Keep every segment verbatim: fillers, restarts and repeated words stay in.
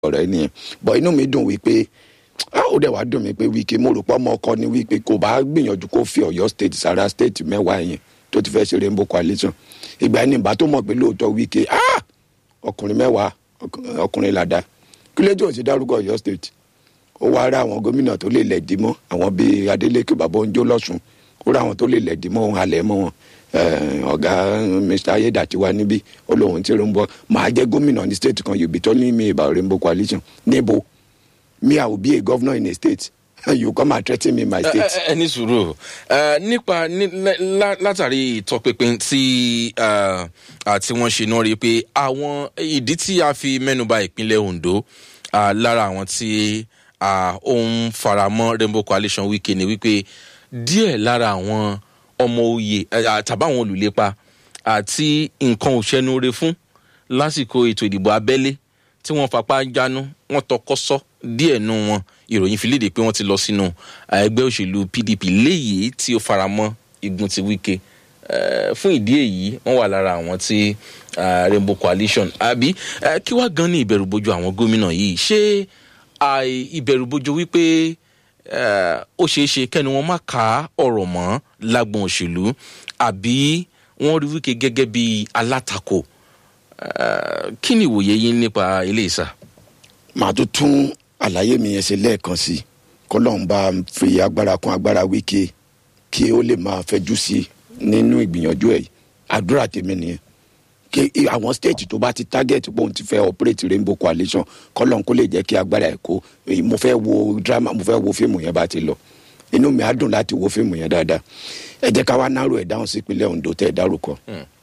ọ̀rẹ́ nìyẹn but inú mi dùn wípé ó dẹ̀ wá dùn mí pé Wike mo rò pé ọmọ ọkọ ni wípé kò bá gbìyànjú kó fi Ọ̀yọ́ state sára state mẹ́wàá yẹn tó ti fẹ́ ṣe rainbow coalition ìgbà ẹni ìbá tó mọ̀ pé lóòótọ́ Wike ọkùnrin mẹ́wàá ọkùnrin làdá kí ló dé òsì dárúkọ Ọ̀yọ́ state ó wá rá àwọn gómìnà tó lè lẹ̀dí mọ́ àwọn bíi Adeleke Babonjo lọ́sùn ó rá àwọn tó lè lẹ̀dí mọ́ òun halẹ̀ mọ́ wọn ọ̀gá Mr Ayédàtiwa níbí ó lóun tí rainbow máa jẹ́ gómìnà ní state kan you be telling me about rainbow coalition níbo me I will be a governor in a state you come and threaten me in my state. ẹ ní sùúrù nípa látàrí ìtọpinpin tí tí wọ́n ṣe náà rí i pé àwọn ìdí tí a fi mẹ́nuba ìpínlẹ̀ Ondo lára àwọn tí ó ń faramọ́ rainbow coalition Wike ni wípé díẹ̀ lára àwọn ọmọ oyè tàbáwọn olùlépa àti nǹkan òṣèlú rẹ̀ fún lásìkò ètò ìdìbò abẹ́lé tí wọ́n fapá jánu wọ́n tọkọ́sọ́ díẹ̀ nù wọn ìròyìn fi léde pé wọ́n ti lọ sínú ẹgbẹ́ òṣèlú P D P léyìí tí ó faramọ́ igun ti Wike fún ìdí èyí wọ́n wà lára àwọn tí rainbow coalition àbí kí wá gan ní ìbẹ̀rùbojo àwọn gómìnà yìí ṣé ìbẹ̀rùbojo wípé ó ṣeé ṣe kẹ́ni wọ́n má ka ọ̀rọ̀ mọ́ lágbọn òṣèlú àbí wọ́n rí Wike gẹ́gẹ́ bí alátakò kí ni ìwòye yín nípa ilé ìsà. màá tó tún àlàyé mi yẹn ṣe lẹ́ẹ̀kan sí i kọ́lọ́n bá fi agbára kún agbára Wike kí ó lè máa fẹjú sí i nínú ìgbìyànjú ẹ̀ àdúrà tèmi nìyẹn kí àwọn state tó bá ti target pé òun ti fẹ́ operate rainbow coalition kọ́lọ́n kó lè jẹ́ kí agbára ẹ̀ kó mo fẹ́ wo drama mo fẹ́ wo fíìmù yẹn bá ti lọ inú mi á dùn láti wo fíìmù yẹn dáadáa ẹ jẹ́ ká wá náró ẹ̀ dáhùn sí ìpínlẹ̀ Ondo tẹ́ ẹ dárúkọ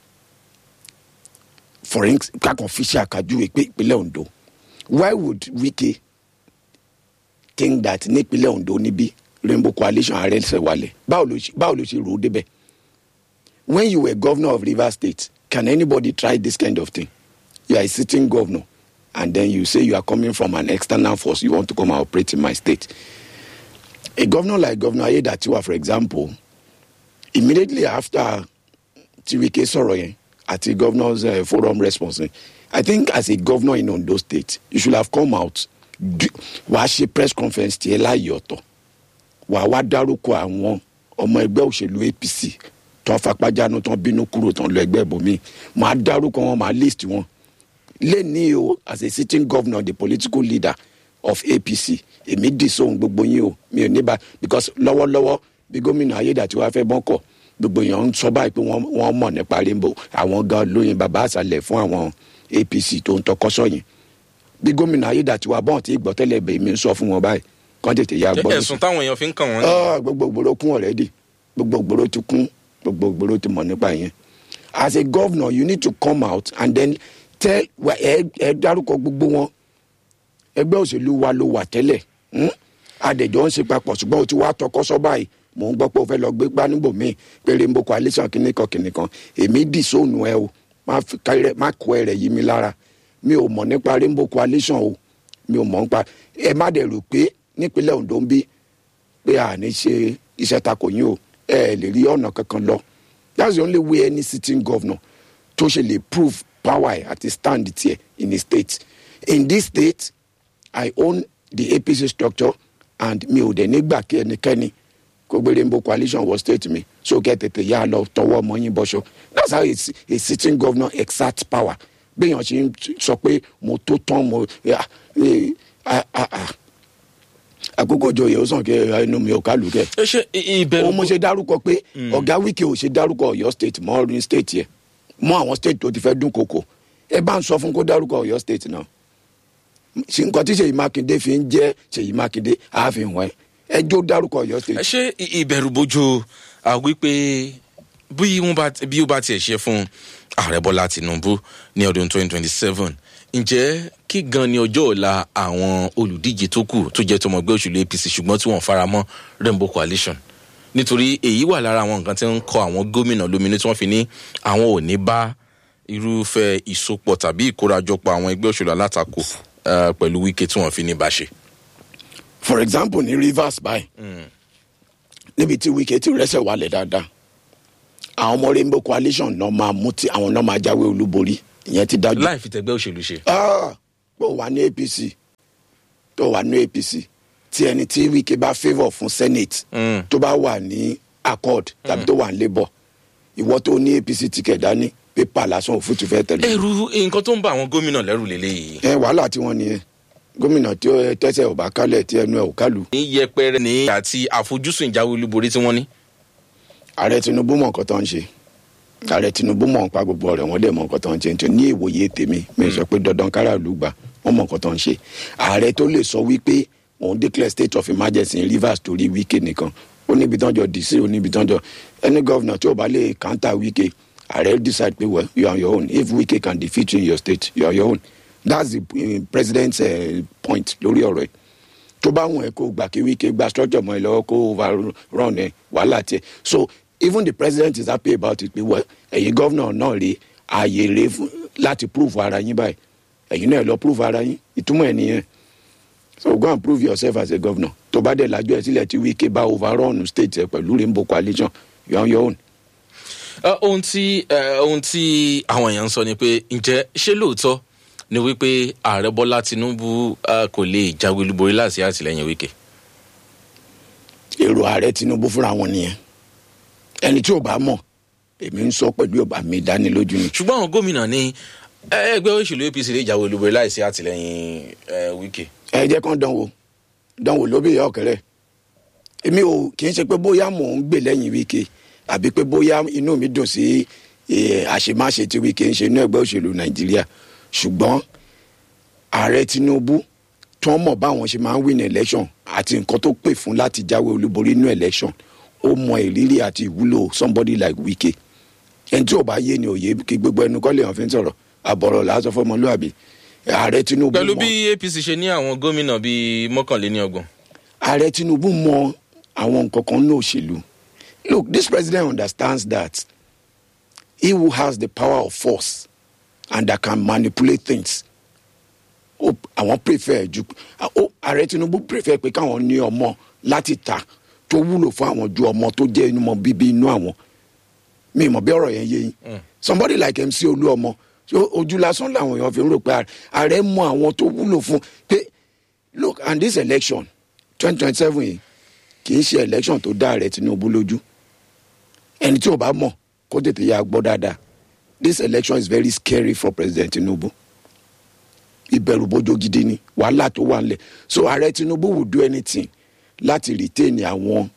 for instance kákan fi ṣe àkájúwe pé ìpínlẹ̀ Ondo why would Wike think that ní ìpínlẹ̀ Ondo níbí rainbow coalition ààrẹ ṣe wálẹ̀ báwo ló ṣe báwo ló ṣe rò ó débẹ̀ when you were governor of Rivers State can anybody try this kind of thing you are a sitting governor and then you say you are coming from an external force you want to come and operate in my state a governor like Governor Ayédàtiwa for example immediately after tí Wike sọ̀rọ̀ yẹn àti governor's uh, forum response I think as a governor in Ondo State you should have come out wàá ṣe press conference tiẹ̀ láàyè ọ̀tọ̀ wàá wá dárúkọ àwọn ọmọ ẹgbẹ́ òṣèlú A P C tó ń fapájánu tó ń bínú kúrò tó ń lọ ẹgbẹ́ ibòmí màá dárúkọ wọn màá list wọn lẹ́ni o as a sitting governor the political leader of A P C èmi dì sóhun gbogbo yín o mi ò ní bá because lọ́wọ́lọ́wọ́ bí gómìnà Ayédàtiwa fẹ́ bọ́kọ̀ gbogbo èèyàn ń sọ báyìí pé wọ́n mọ̀ nípa rainbow àwọn gan lóyìn bàbá àṣàlẹ̀ fún àwọn A P C tó ń tọkọ́sọ yẹn bí gómìnà Ayédàtiwa bọ́n ti gbọ́ tẹ́lẹ̀ bẹ́ẹ̀ mi ń sọ fún wọn báyìí kàn tètè ya gbọ́. ẹ̀sùn táwọn èèyàn fi ń kàn wọ́n. gbogbo ògbóró kún already gbogbo ògbóró ti kún gbogbo ògbóró ti mọ̀ nípa yẹn as a governor you need to come out and then tell ẹ dárúkọ gbogbo wọn ẹgbẹ́ òṣèlú wa ló wà tẹ́lẹ̀ adẹ̀jọ́ ń ṣe papọ̀ ṣùgbọ́n o ti wá tọkọ́sọ báyìí mò ń gbọ́ pé o fẹ́ lọ gbé gbá níbò míì pé rainbow coalition kìnnìkan kìnnìkan èmi dì sóònù ẹ o má kó ẹ rẹ̀ yí mi lára mi ò mọ̀ nípa rainbow coalition o mi ò mọ̀ nípa ẹ má dẹ̀ rò pé nípínlẹ̀ Ondo ń bí pé à ní ṣe iṣẹ́ takò yín o ẹ lè rí ọ̀nà kankan lọ that's the only way any sitting governor tó ṣe lè prove power àti stand tiẹ̀ in the state in this state I own the A P C structure and mi ò dẹ̀ nígbà kí ẹnikẹ́ni kó gbé rainbow coalition wọ state mi so kẹ́ tètè yá lọ tọwọ́ ọmọ yín bọ́ṣọ that's how a, a sitting governor exerts power béèyàn ṣe ń sọ pé mo tó tán mo àkókò joyè ó sàn kí inú mi ò kálù kẹ. ṣe ìbẹ̀rù. ó mo ṣe dárúkọ pé ọ̀gá Wike ò ṣe dárúkọ Ọ̀yọ́ state mọ́ ọ̀rìn state yẹ mọ́ àwọn state tó ti fẹ́ dún kòkò ẹ bá ń sọ fún kó dárúkọ Ọ̀yọ́ state náà ṣe nǹkan tí Ṣèyí Mákindé fi ń jẹ́ Ṣèyí Mákindé ààfin wọn ẹ jó dárúkọ Ọ̀yọ́ state. ṣé ìbẹ̀rù bojo wípé bí wọ́n bá bí ó bá tiẹ̀ ṣe fún ààrẹ Bọ́lá Tinubu ní ọdún twenty twenty seven ǹjẹ́ kí gan ni ọjọ́ ọ̀la àwọn olùdíje tó kù tó jẹ́ tọmọ ẹgbẹ́ òṣèlú A P C ṣùgbọ́n tí wọ́n fara mọ́ rainbow coalition nítorí èyí wà lára àwọn nǹkan tí ń kọ àwọn gómìnà lóminú tí wọ́n fi ní àwọn ò ní bá irúfẹ́ ìsopọ̀ tàbí ìkórajọpọ̀ àwọn ẹgbẹ́ òṣèlú alátakò pẹ̀lú Wike tí wọ́n fi ní bá ṣe. for example ní Rivers báyìí níbi tí Wike ti rẹ́sẹ̀ wálẹ̀ dáadáa àwọn ọmọ rainbow coalition náà máa mú ti àwọn náà máa jáwé olúborí ìyẹn ti dájú. láì fi tẹgbẹ́ òṣèlú ṣe. ah pé ó wà ní A P C tó wà ní A P C tí ẹni tí Wike bá favour fún Senate Mm. tó bá wà ní accord tàbí tó wà ní Labour ìwọ tó ní A P C ticket dání pépà lásán òfútu fẹ́ tẹ̀lé. ẹrù nǹkan tó ń bá àwọn gómìnà lẹ́rù lélẹ́yìí. ẹ wàhálà tí wọ́n nìyẹn gómìnà tí ó tẹ́sẹ̀ ò bá kálẹ̀ tí ẹnu ẹ̀ ò kálu. ní yẹpẹrẹ ní àti àfojúsùn ìjáwé olúborí tí wọ́n ní. ààrẹ Tinubu mọ nǹkan tó ń ṣe ààrẹ Tinubu mọ nípa gbogbo ọ̀rẹ́ wọn dẹ̀ mọ nǹkan tó ń ṣe nítorí ní ìwòye tèmi mi sọ pé dandan káràlú gbà wọ́n mọ nǹkan tó ń ṣe ààrẹ tó lè sọ wípé òun declare state of emergency in Rivers torí Wike nìkan ó níbi tán jọ D C ó níbi tán jọ any governor tí ò bá lè counter Wike ààrẹ decide pé well you are on your own if Wike can defeat you in your state you are your own that's the uh, president's uh, point lórí ọ̀rọ̀ ẹ̀ tó bá wọn ẹ kó gbà kí Wike gba structure mọ́ ẹ lọ́wọ́ kó overrun ẹ wàhálà tiẹ̀ so even the president is happy about it pé well ẹ̀yin governor náà rí ààyè rè láti prove ara yín báyìí ẹ̀yin náà lọ prove ara yín ìtumọ̀ ẹ̀ nìyẹn so go and prove yourself as a governor tó bá dẹ̀ lájú ẹ̀ sílẹ̀ tí Wike bá overrun state ẹ̀ pẹ̀lú Rainbow Coalition you are on your own. Uh, ohun tí uh, ohun tí àwọn èèyàn ń sọ ni pé ǹjẹ́ ṣé lóòótọ́ ni wípé ààrẹ Bọ́lá Tinubu uh, kò lè jáwé olúborí láti àtìlẹ́yìn Wike. èrò ààrẹ Tinubu fúnra wọn nìyẹn ẹni tí ò bá mọ̀ èmi ń sọ pẹ̀lú ọba mi dánilójú ni. ṣùgbọ́n àwọn gómìnà ní ẹgbẹ́ òṣèlú A P C lè jáwé olúborí láìsí àtìlẹ́yìn uh, Wike. ẹ jẹ́ kán dánwò dánwò ló bí ìyá ọ̀kẹ́rẹ́ èmi ò kì í ṣe pé bóyá mò ń gbè lẹ́yìn Wike àbí pé bóyá inú mi dùn sí àṣemáṣe tí Wike ń ṣe inú ẹgbẹ́ òṣèlú Nàìjíríà ṣùgbọ́n ààrẹ Tinubu tí wọ́n mọ̀ báwọn ṣe máa ń win election àti nǹkan tó pè fún láti jáwé olúborí inú election ó mọ ìrírí àti ìwúlò somebody like Wike ẹni tí ò bá yé ni òye kí gbogbo ẹnu kọ́lé hàn fi ń sọ̀rọ̀ àbọ̀rọ̀ làásọ fọmọlúàbí ààrẹ Tinubu mọ. pẹ̀lú bí A P C ṣe ní àwọn gómìnà bíi mọ́kànléníọgbọ̀n. ààrẹ Tinubu mọ àwọn nǹkan kan ní òṣèlú. Look, this president understands that he who has the power of force and that can manipulate things. Oh, àwọn prefer ju oh, ààrẹ Tinubu prefer pé káwọn ní ọmọ láti ta tó wúlò fún àwọn ju ọmọ tó jẹ́ inú ọmọ bíbí inú àwọn. Mi mọ̀ bí ọ̀rọ̀ yẹn yé yín. Somebody like M C Olúọmọ ojú lásán làwọn èèyàn fi ń rò pé ààrẹ mọ àwọn tó wúlò fún pé look and this election twenty twenty seven yìí kì í ṣe election tó dá ààrẹ Tinubu lójú. Ẹni tí ò bá mọ̀ kó tètè yà gbọ́ dáadáa this election is very scary for President Tinubu. Ìbẹ̀rù bójó gidi ni wàhálà tó wà nílẹ̀ so ààrẹ Tinubu will do anything láti retain àwọn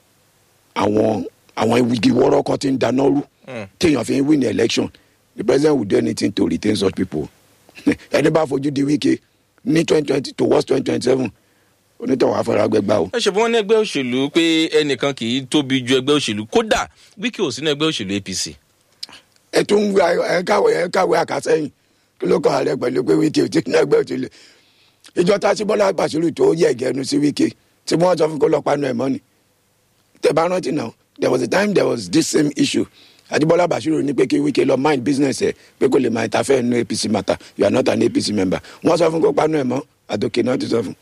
àwọn àwọn igi wọ́rọ́ kan tí ń dáná rú téèyàn fi ń win the election the president will do anything to retain such people. Ẹni bá fojú di Wike ní twenty twenty towards twenty twenty seven onítọ̀wọ̀ afẹ́ragbẹ́gbà o. ẹ ṣe bí wọ́n ní ẹgbẹ́ òṣèlú pé ẹnìkan kì í tóbi ju ẹgbẹ́ òṣèlú kódà Wike ò sínú ẹgbẹ́ òṣèlú A P C. ẹ tún ń ẹ káwé ẹ káwé àkàsẹ́yìn kí ló kọ́ ààrẹ pẹ̀lú pé Wike ò tí ní ẹgbẹ́ òṣèlú. ìjọ tá a ti Bọ́lá Bàṣírù tó yẹ ìgẹnu sí Wike tí wọ́n sọ fún kó lọ panu ẹ̀ mọ́ ni. tẹ bá rántí náà there was a time there was this same issue Adébọ́lá Bàṣírù ní pé kí Wike lọ mind business ẹ pé kó lè máa interfere nínú A P C matter you are not an A P C member wọ́n sọ fún kó panu ẹ̀ mọ́ àtòkè náà ti sọ fún.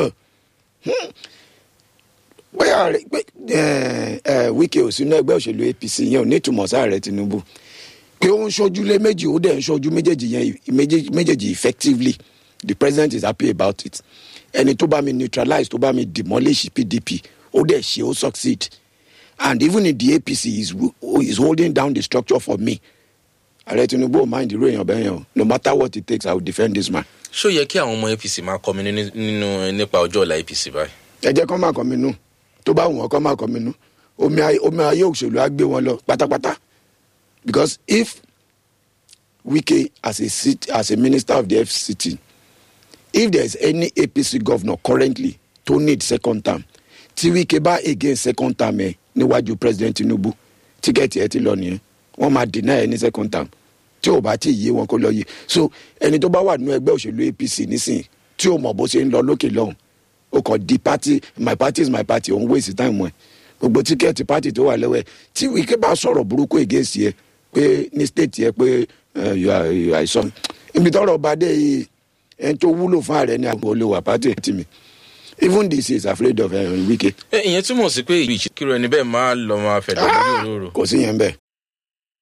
bóyá Wike ò sínú ẹgbẹ́ òṣèlú A P C yẹn ò ní ìtumọ̀ sáàrẹ Tinubu pé ó ń ṣojúlé méjì ó dẹ̀ ń ṣojú méjèèjì yẹn méjèèjì effectively the president is happy about it ẹni tó bá mi neutralize tó bá mi demolish P D P ó dẹ̀ ṣe ó succeed and even in the A P C is is holding down the structure for me ààrẹ Tinubu ò mind ìró èèyàn bẹ́ẹ̀ yẹn o no matter what it takes I will defend this man. ṣó yẹ kí àwọn ọmọ A P C máa kọmi nínú nípa ọjọ́ ọ̀la A P C báyìí. ẹ jẹ́ kán máa kọ́ mi nù tó bá wùn ọ́ kán máa kọ́ mi nù omi ayé òṣèlú á gbé wọn lọ pátápátá because if Wike as a sit as a minister of the F C T if there is any A P C governor currently to need second term tí Wike bá again second term ẹ níwájú President Tinubu tíkẹ́ẹ̀tì ẹ ti lọ nìyẹn wọ́n máa deny ẹ ní second term tí ò bá tí yé wọn kó lọ yé so ẹni tó bá wà nínú ẹgbẹ́ òṣèlú A P C nísìnyí tí ò mọ̀ bó ṣe ń lọ lókè lọ́hùn ó kàn di party my party is my party òun waste time ẹ̀ gbogbo tíkẹ́ẹ̀tì party tó wà lọ́wọ́ ẹ̀ tí Wike bá sọ̀rọ̀ burúkú against ẹ pé ní state yẹ pé àìsàn ibi tọ́rọ̀ bá dé yìí ẹni tó wúlò fún ààrẹ ní àgbò olówó party tì mí even this is afraid of uh, Wike. ìyẹn túmọ̀ sí pé ìlú ìṣèkírò ẹni bẹ́ẹ̀ máa lọ máa fẹ̀dọ̀ lórí òróró. kò sí yẹn bẹ́ẹ̀